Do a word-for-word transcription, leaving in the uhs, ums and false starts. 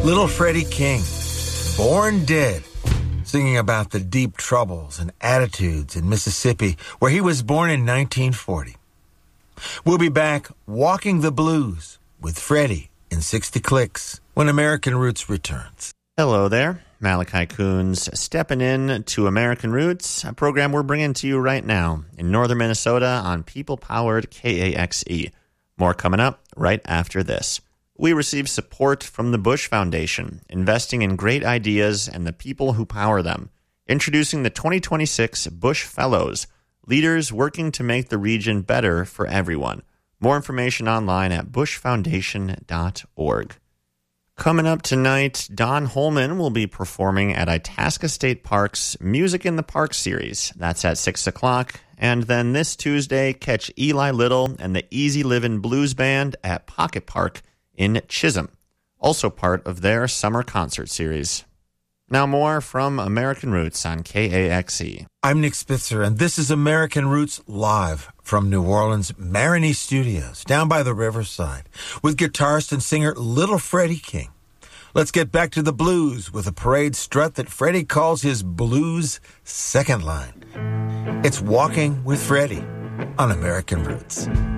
Little Freddie King, Born Dead, singing about the deep troubles and attitudes in Mississippi, where he was born in nineteen forty. We'll be back walking the blues with Freddie in sixty Clicks when American Roots returns. Hello there, Malachi Coons stepping in to American Roots, a program we're bringing to you right now in northern Minnesota on people-powered K A X E. More coming up right after this. We receive support from the Bush Foundation, investing in great ideas and the people who power them. Introducing the twenty twenty-six Bush Fellows, leaders working to make the region better for everyone. More information online at bush foundation dot org. Coming up tonight, Don Holman will be performing at Itasca State Park's Music in the Park series. That's at six o'clock. And then this Tuesday, catch Eli Little and the Easy Livin' Blues Band at Pocket Park in Chisholm, also part of their summer concert series. Now more from American Roots on K A X E. I'm Nick Spitzer, and this is American Roots live from New Orleans' Marigny Studios, down by the riverside, with guitarist and singer Little Freddie King. Let's get back to the blues with a parade strut that Freddie calls his blues second line. It's Walking with Freddie on American Roots.